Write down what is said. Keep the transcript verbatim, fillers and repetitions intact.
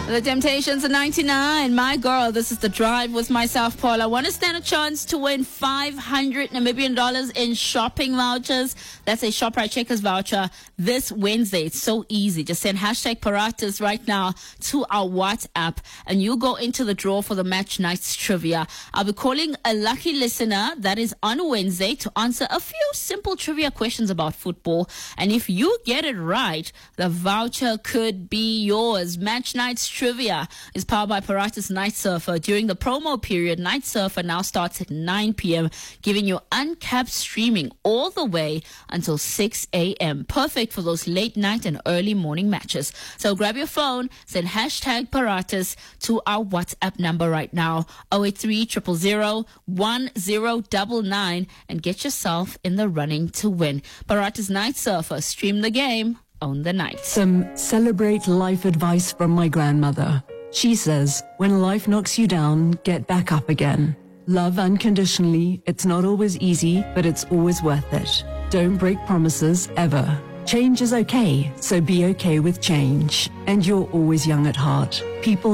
The Temptations of ninety-nine. My girl, this is The Drive with myself, Paul. I want to stand a chance to win five hundred Namibian dollars in shopping vouchers. That's a ShopRite Checkers voucher this Wednesday. It's so easy. Just send hashtag Paratus right now to our WhatsApp and you go into the draw for the Match Nights trivia. I'll be calling a lucky listener that is on Wednesday to answer a few simple trivia questions about football. And if you get it right, the voucher could be yours. Match Nights Trivia is powered by Paratus Night Surfer. During the promo period, Night Surfer now starts at nine p.m., giving you uncapped streaming all the way until six a.m. Perfect for those late night and early morning matches. So grab your phone, send hashtag Paratus to our WhatsApp number right now, oh eight three, zero zero zero, one zero nine nine, and get yourself in the running to win. Paratus Night Surfer. Stream the game. Own the night. Some celebrate life advice from my grandmother. She says, when life knocks you down, get back up again. Love unconditionally. It's not always easy, but it's always worth it. Don't break promises, ever. Change is okay, so be okay with change. And you're always young at heart. People